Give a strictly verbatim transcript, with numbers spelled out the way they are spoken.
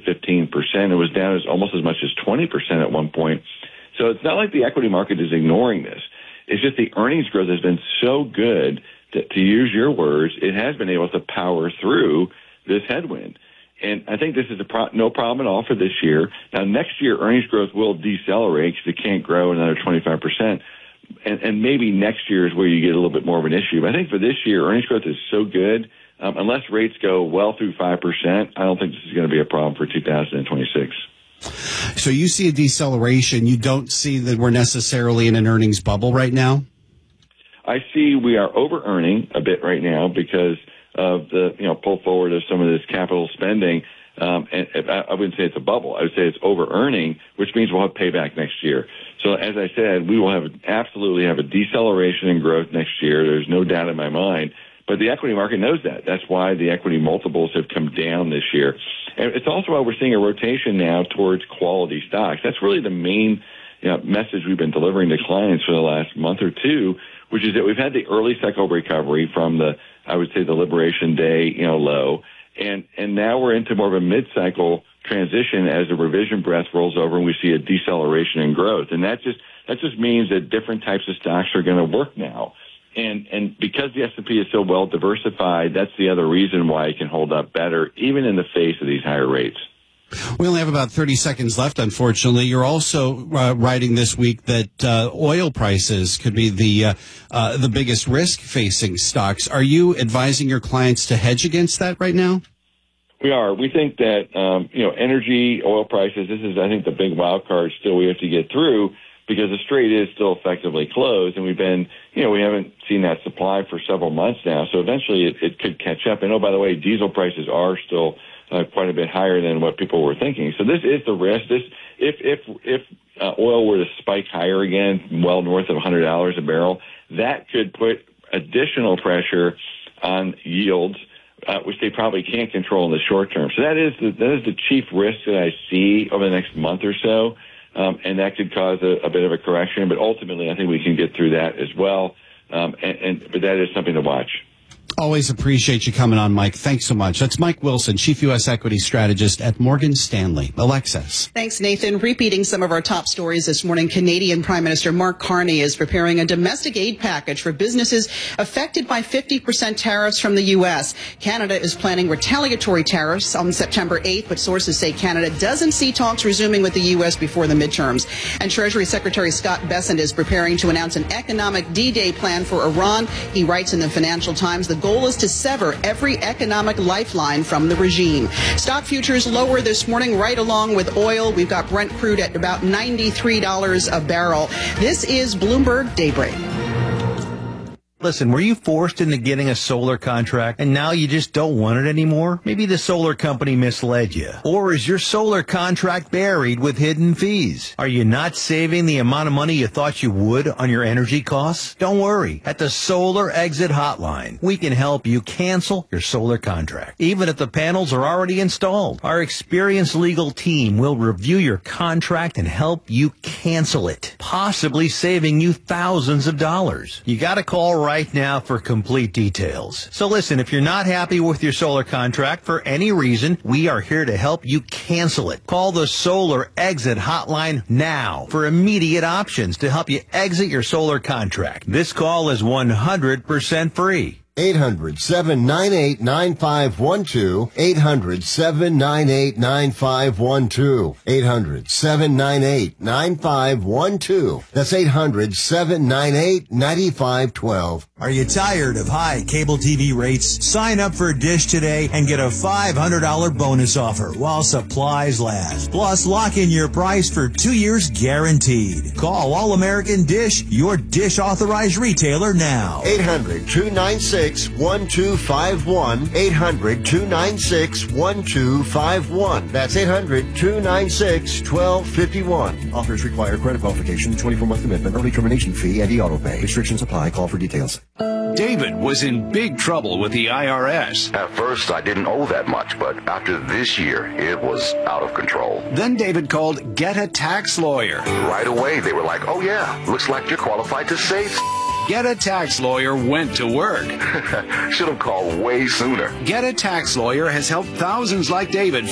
fifteen percent. It was down as almost as much as twenty percent at one point. So it's not like the equity market is ignoring this. It's just the earnings growth has been so good that, to use your words, it has been able to power through this headwind. And I think this is a pro- no problem at all for this year. Now, next year, earnings growth will decelerate because it can't grow another twenty-five percent. And, and maybe next year is where you get a little bit more of an issue. But I think for this year, earnings growth is so good, um, unless rates go well through five percent, I don't think this is going to be a problem for two thousand twenty-six. So you see a deceleration. You don't see that we're necessarily in an earnings bubble right now? I see we are over-earning a bit right now because of the, you know, pull forward of some of this capital spending. Um, and I wouldn't say it's a bubble. I would say it's over-earning, which means we'll have payback next year. So as I said, we will have absolutely have a deceleration in growth next year. There's no doubt in my mind. But the equity market knows that. That's why the equity multiples have come down this year. And it's also why we're seeing a rotation now towards quality stocks. That's really the main, you know, message we've been delivering to clients for the last month or two, which is that we've had the early cycle recovery from the, I would say, the Liberation Day, you know, low. And, and now we're into more of a mid-cycle transition as the revision breath rolls over and we see a deceleration in growth. And that just, that just means that different types of stocks are going to work now. And, and because the S and P is so well diversified, that's the other reason why it can hold up better, even in the face of these higher rates. We only have about thirty seconds left, unfortunately. You're also uh, writing this week that uh, oil prices could be the uh, uh, the biggest risk facing stocks. Are you advising your clients to hedge against that right now? We are. We think that, um, you know, energy, oil prices, this is, I think, the big wild card still we have to get through because the strait is still effectively closed. And we've been, you know, we haven't seen that supply for several months now. So eventually it, it could catch up. And, oh, by the way, diesel prices are still uh, quite a bit higher than what people were thinking. So this is the risk. This, if, if, if uh, oil were to spike higher again, well north of one hundred dollars a barrel, that could put additional pressure on yields, Uh, which they probably can't control in the short term. So that is the, that is the chief risk that I see over the next month or so, um, and that could cause a, a bit of a correction. But ultimately, I think we can get through that as well. Um, and, and but that is something to watch. Always appreciate you coming on, Mike. Thanks so much. That's Mike Wilson, Chief U S Equity Strategist at Morgan Stanley. Alexis. Thanks, Nathan. Repeating some of our top stories this morning, Canadian Prime Minister Mark Carney is preparing a domestic aid package for businesses affected by fifty percent tariffs from the U S. Canada is planning retaliatory tariffs on September eighth, but sources say Canada doesn't see talks resuming with the U S before the midterms. And Treasury Secretary Scott Bessent is preparing to announce an economic D-Day plan for Iran. He writes in the Financial Times, the goal is to sever every economic lifeline from the regime. Stock futures lower this morning, right along with oil. We've got Brent crude at about ninety-three dollars a barrel. This is Bloomberg Daybreak. Listen, were you forced into getting a solar contract and now you just don't want it anymore? Maybe the solar company misled you. Or is your solar contract buried with hidden fees? Are you not saving the amount of money you thought you would on your energy costs? Don't worry. At the Solar Exit Hotline, we can help you cancel your solar contract, even if the panels are already installed. Our experienced legal team will review your contract and help you cancel it, possibly saving you thousands of dollars. You gotta call right right now for complete details. So listen, if you're not happy with your solar contract for any reason, we are here to help you cancel it. Call the Solar Exit Hotline now for immediate options to help you exit your solar contract. This call is one hundred percent free. eight hundred, seven nine eight, nine five one two. eight hundred, seven nine eight, nine five one two. eight hundred, seven nine eight, nine five one two. That's eight hundred, seven nine eight, nine five one two. Are you tired of high cable T V rates? Sign up for Dish today and get a five hundred dollars bonus offer while supplies last. Plus, lock in your price for two years guaranteed. Call All American Dish, your Dish authorized retailer now. eight hundred, two nine six, one two five one. eight hundred, two nine six, one two five one. That's eight hundred, two nine six, one two five one. Offers require credit qualification, twenty-four month commitment, early termination fee, and e-auto pay. Restrictions apply. Call for details. David was in big trouble with the I R S. At first, I didn't owe that much, but after this year, it was out of control. Then David called Get a Tax Lawyer. Right away, they were like, oh yeah, looks like you're qualified to save. Get a Tax Lawyer went to work. Should have called way sooner. Get a Tax Lawyer has helped thousands like David